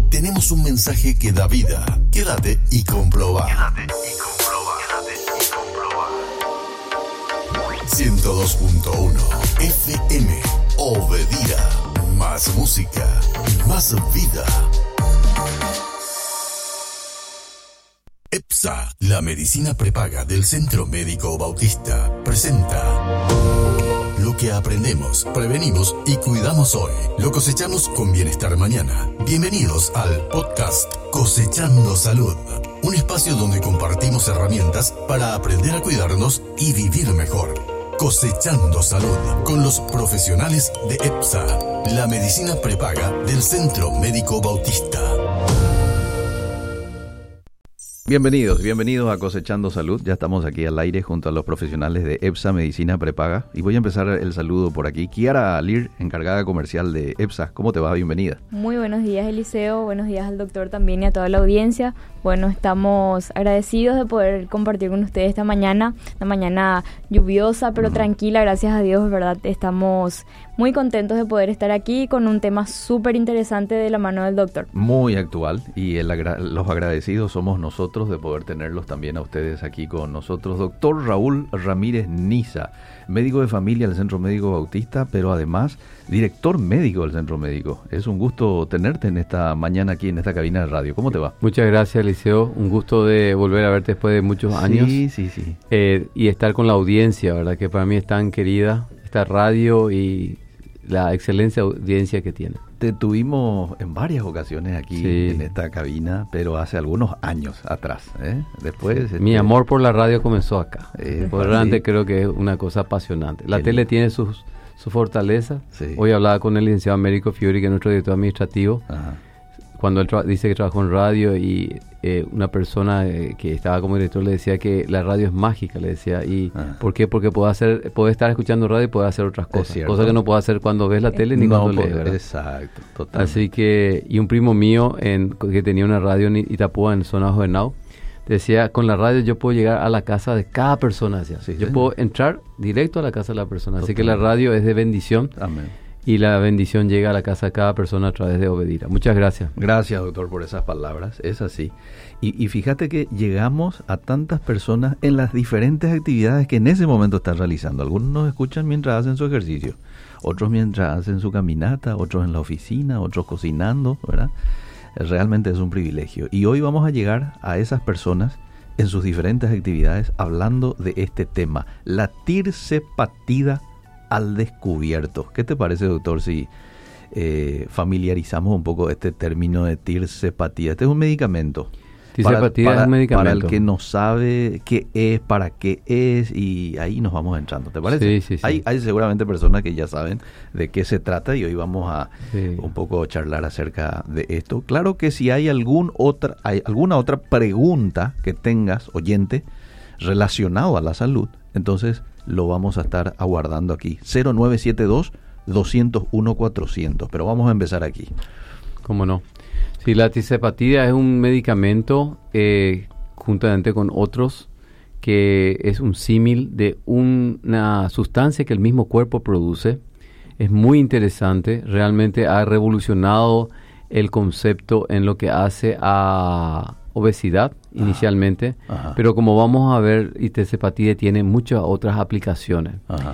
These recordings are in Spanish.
tenemos un mensaje que da vida. Quédate y comprobá. 102.1 FM Obedira. Más música, más vida. EPSA, la medicina prepaga del Centro Médico Bautista, presenta lo que aprendemos, prevenimos y cuidamos hoy. Lo cosechamos con bienestar mañana. Bienvenidos al podcast Cosechando Salud, un espacio donde compartimos herramientas para aprender a cuidarnos y vivir mejor. Cosechando Salud, con los profesionales de EPSA, la medicina prepaga del Centro Médico Bautista. Bienvenidos a Cosechando Salud. Ya estamos aquí al aire junto a los profesionales de EPSA Medicina Prepaga. Y voy a empezar el saludo por aquí. Kiara Alir, encargada comercial de EPSA. ¿Cómo te va? Bienvenida. Muy buenos días, Eliseo. Buenos días al doctor también y a toda la audiencia. Bueno, estamos agradecidos de poder compartir con ustedes esta mañana. Una mañana lluviosa, pero tranquila, gracias a Dios, ¿verdad? Estamos muy contentos de poder estar aquí con un tema súper interesante de la mano del doctor. Muy actual, y los agradecidos somos nosotros de poder tenerlos también a ustedes aquí con nosotros. Doctor Raúl Ramírez Niza, médico de familia del Centro Médico Bautista, pero además director médico del Centro Médico. Es un gusto tenerte en esta mañana aquí en esta cabina de radio. ¿Cómo te va? Muchas gracias, Eliseo. Un gusto de volver a verte después de muchos años. Sí. Y estar con la audiencia, ¿verdad? Que para mí es tan querida esta radio y la excelente audiencia que tiene. Te tuvimos en varias ocasiones aquí en esta cabina, pero hace algunos años atrás. Después mi amor por la radio comenzó acá. Por realmente creo que es una cosa apasionante. La tele tiene su fortaleza. Sí. Hoy hablaba con el licenciado Américo Fiori, que es nuestro director administrativo. Ajá. Cuando él dice que trabajó en radio, y una persona que estaba como director le decía que la radio es mágica, le decía. ¿Y por qué? Porque puede estar escuchando radio y puede hacer otras cosas. Cosas que no puede hacer cuando ves la tele ni cuando lees, ¿verdad? Exacto, totalmente. Así que, y un primo mío que tenía una radio en Itapúa, en zona Juvenal, decía, con la radio yo puedo llegar a la casa de cada persona. Decía. Sí, yo puedo entrar directo a la casa de la persona. Así que la radio es de bendición. Amén. Y la bendición llega a la casa de cada persona a través de Obedira. Muchas gracias. Gracias, doctor, por esas palabras. Es así. Y fíjate que llegamos a tantas personas en las diferentes actividades que en ese momento están realizando. Algunos nos escuchan mientras hacen su ejercicio, otros mientras hacen su caminata, otros en la oficina, otros cocinando, ¿verdad? Realmente es un privilegio. Y hoy vamos a llegar a esas personas en sus diferentes actividades hablando de este tema, la tirsepatida al descubierto. ¿Qué te parece, doctor, si familiarizamos un poco este término de tirsepatía? Este es un medicamento. Tirsepatía es un medicamento. Para el que no sabe qué es, para qué es, y ahí nos vamos entrando, ¿te parece? Sí. Hay seguramente personas que ya saben de qué se trata y hoy vamos a un poco charlar acerca de esto. Claro que si hay alguna otra pregunta que tengas, oyente, relacionado a la salud, entonces lo vamos a estar aguardando aquí. 0972-201-400. Pero vamos a empezar aquí. ¿Cómo no? Sí, la tirsepatida es un medicamento, juntamente con otros, que es un símil de una sustancia que el mismo cuerpo produce. Es muy interesante. Realmente ha revolucionado el concepto en lo que hace a obesidad inicialmente, pero como vamos a ver, tirsepatida tiene muchas otras aplicaciones.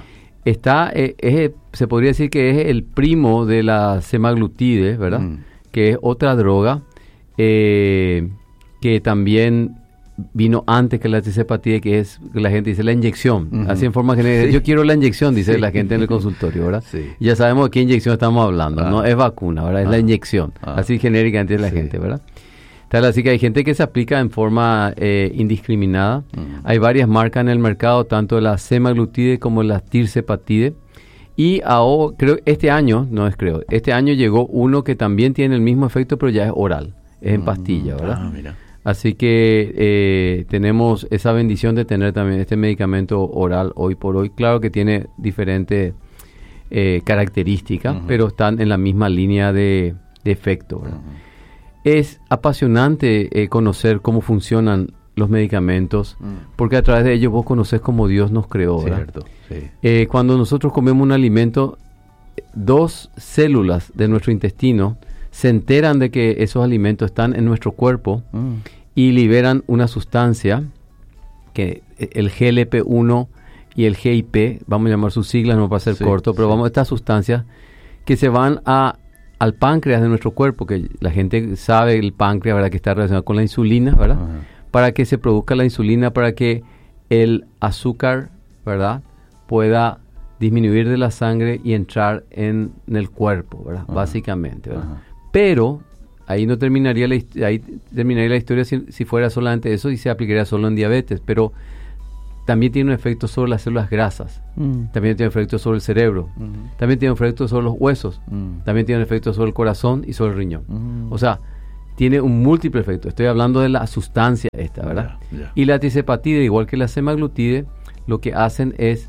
Se podría decir que es el primo de la semaglutide, ¿verdad? Que es otra droga que también vino antes que la tirsepatida, que es, la gente dice, la inyección. Así en forma general, yo quiero la inyección, dice la gente en el consultorio, ¿verdad? Sí. Ya sabemos de qué inyección estamos hablando, no es vacuna, ¿verdad? Es la inyección, así genéricamente la gente, ¿verdad? Tal así que hay gente que se aplica en forma indiscriminada. Hay varias marcas en el mercado, tanto la semaglutide como la tirsepatide. Y este año llegó uno que también tiene el mismo efecto, pero ya es oral, es en pastilla, ¿verdad? Mira. Así que tenemos esa bendición de tener también este medicamento oral hoy por hoy. Claro que tiene diferentes características, pero están en la misma línea de efecto, ¿verdad? Es apasionante conocer cómo funcionan los medicamentos, porque a través de ellos vos conocés cómo Dios nos creó, ¿verdad? Cierto, sí. Cuando nosotros comemos un alimento, 2 células de nuestro intestino se enteran de que esos alimentos están en nuestro cuerpo y liberan una sustancia que el GLP-1 y el GIP, vamos a llamar sus siglas, no para ser corto, pero estas sustancias que se van al páncreas de nuestro cuerpo, que la gente sabe el páncreas, ¿verdad?, que está relacionado con la insulina, ¿verdad? Para que se produzca la insulina, para que el azúcar, ¿verdad?, pueda disminuir de la sangre y entrar en el cuerpo, ¿verdad? Básicamente, ¿verdad? Pero ahí no terminaría la historia si fuera solamente eso y se aplicaría solo en diabetes, pero también tiene un efecto sobre las células grasas, también tiene un efecto sobre el cerebro, también tiene un efecto sobre los huesos, también tiene un efecto sobre el corazón y sobre el riñón. O sea, tiene un múltiple efecto. Estoy hablando de la sustancia esta, ¿verdad? Y la tirzepatide, igual que la semaglutide, lo que hacen es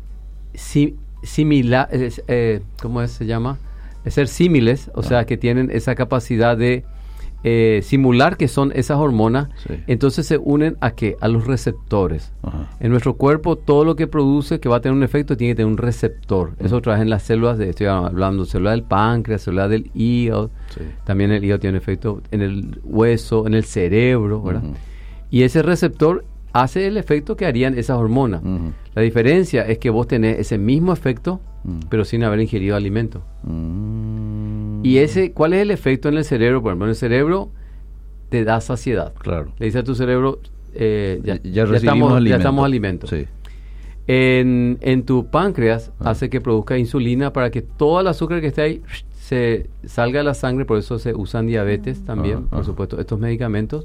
¿cómo se llama? Es ser símiles, o sea, que tienen esa capacidad de simular que son esas hormonas. Entonces se unen ¿a qué? A los receptores. En nuestro cuerpo todo lo que produce que va a tener un efecto tiene que tener un receptor. Eso trae en las células, estoy hablando células del páncreas, células del hígado. También el hígado tiene un efecto en el hueso, en el cerebro, ¿verdad? Y ese receptor hace el efecto que harían esas hormonas. La diferencia es que vos tenés ese mismo efecto, pero sin haber ingerido alimento. Y ¿cuál es el efecto en el cerebro? Por ejemplo, en el cerebro te da saciedad. Claro. Le dice a tu cerebro, ya estamos alimentos. Sí. En tu páncreas hace que produzca insulina para que todo el azúcar que esté ahí se salga de la sangre, por eso se usan diabetes también, por supuesto, estos medicamentos.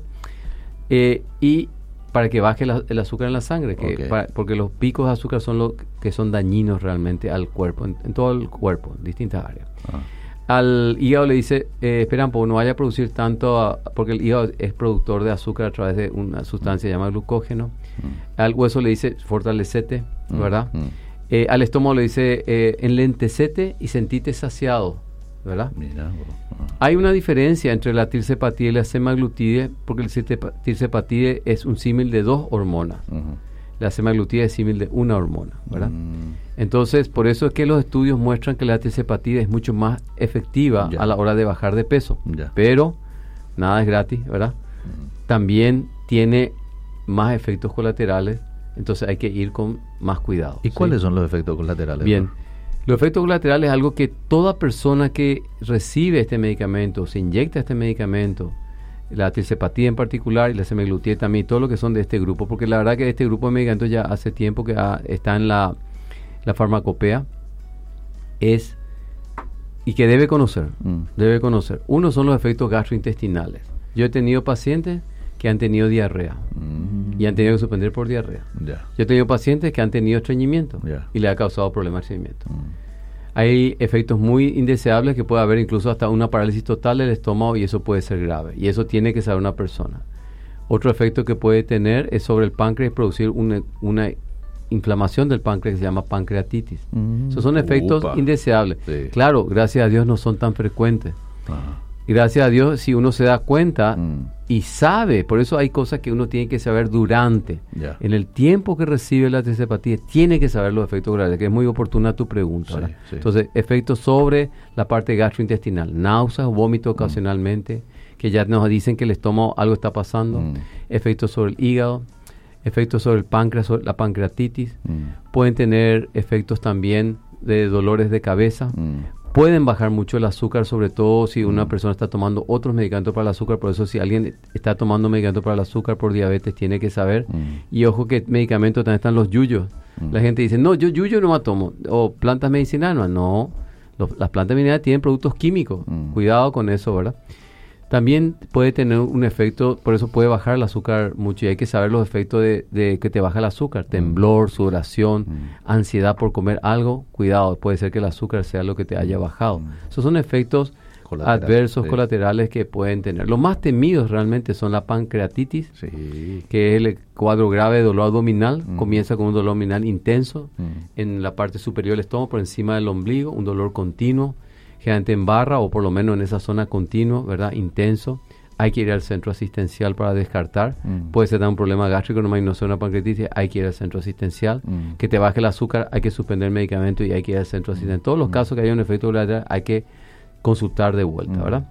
Y para que baje el azúcar en la sangre, porque los picos de azúcar son los que son dañinos realmente al cuerpo, en todo el cuerpo, en distintas áreas. Al hígado le dice, espera un poco, no vaya a producir tanto, porque el hígado es productor de azúcar a través de una sustancia llamada glucógeno. Al hueso le dice, fortalecete, ¿verdad? Al estómago le dice, enlentecete y sentite saciado, ¿verdad? Hay una diferencia entre la tirzepatide y la semaglutide, porque el tirzepatide es un símil de 2 hormonas. La semaglutide es símil de una hormona, ¿verdad? Entonces, por eso es que los estudios muestran que la tirzepatide es mucho más efectiva a la hora de bajar de peso. Pero nada es gratis, ¿verdad? También tiene más efectos colaterales, entonces hay que ir con más cuidado. ¿Y cuáles son los efectos colaterales? Bien. Los efectos colaterales es algo que toda persona que recibe este medicamento, se inyecta este medicamento, la tirzepatide en particular y la semaglutide también, todo lo que son de este grupo, porque la verdad que este grupo de medicamentos ya hace tiempo que está en la farmacopea, y que debe conocer. Uno son los efectos gastrointestinales. Yo he tenido pacientes que han tenido diarrea y han tenido que suspender por diarrea. Yo he tenido pacientes que han tenido estreñimiento y le ha causado problemas de estreñimiento. Hay efectos muy indeseables que puede haber incluso hasta una parálisis total del estómago y eso puede ser grave y eso tiene que saber una persona. Otro efecto que puede tener es sobre el páncreas, producir una inflamación del páncreas que se llama pancreatitis. Esos son efectos indeseables. Claro, gracias a Dios no son tan frecuentes. Gracias a Dios, si uno se da cuenta y sabe, por eso hay cosas que uno tiene que saber durante. En el tiempo que recibe la tirzepatide, tiene que saber los efectos colaterales, que es muy oportuna tu pregunta. Entonces, efectos sobre la parte gastrointestinal, náuseas, vómito ocasionalmente, que ya nos dicen que el estómago algo está pasando, efectos sobre el hígado, efectos sobre el páncreas, sobre la pancreatitis, pueden tener efectos también de dolores de cabeza, pueden bajar mucho el azúcar, sobre todo si una persona está tomando otros medicamentos para el azúcar. Por eso si alguien está tomando medicamentos para el azúcar por diabetes, tiene que saber. Y ojo que medicamentos también están los yuyos. La gente dice, no, yo yuyo no me tomo. O plantas medicinales. No, las plantas medicinales tienen productos químicos. Cuidado con eso, ¿verdad? También puede tener un efecto, por eso puede bajar el azúcar mucho y hay que saber los efectos de que te baja el azúcar, temblor, sudoración, ansiedad por comer algo, cuidado, puede ser que el azúcar sea lo que te haya bajado. Esos son efectos adversos, colaterales que pueden tener. Los más temidos realmente son la pancreatitis, que es el cuadro grave de dolor abdominal, comienza con un dolor abdominal intenso en la parte superior del estómago, por encima del ombligo, un dolor continuo, generalmente en barra o por lo menos en esa zona continuo, ¿verdad? Intenso. Hay que ir al centro asistencial para descartar. Puede ser un problema gástrico, no sea una pancreatitis, hay que ir al centro asistencial. Que te baje el azúcar, hay que suspender el medicamento y hay que ir al centro asistencial. En todos los casos que haya un efecto colateral, hay que consultar de vuelta, ¿verdad?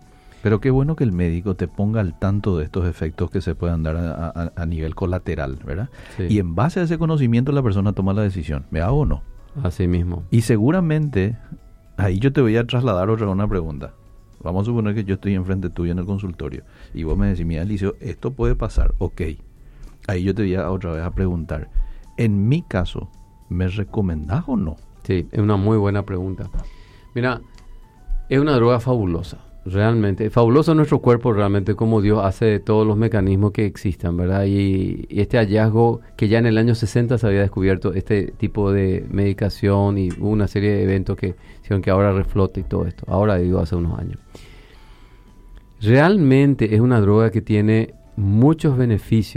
Pero qué bueno que el médico te ponga al tanto de estos efectos que se puedan dar a nivel colateral, ¿verdad? Sí. Y en base a ese conocimiento la persona toma la decisión, ¿me hago o no? Así mismo. Y seguramente, ahí yo te voy a trasladar una pregunta. Vamos a suponer que yo estoy enfrente tuyo en el consultorio y vos me decís, mira, Alicio, esto puede pasar, ok. Ahí yo te voy a otra vez a preguntar, en mi caso, ¿me recomendás o no? Sí, es una muy buena pregunta. Mira, es una droga fabulosa, realmente. Fabuloso nuestro cuerpo, realmente, como Dios hace todos los mecanismos que existan, ¿verdad? Y este hallazgo, que ya en el año 60 se había descubierto este tipo de medicación y hubo una serie de eventos que hicieron que ahora reflote y todo esto. Ahora digo, hace unos años. Realmente es una droga que tiene muchos beneficios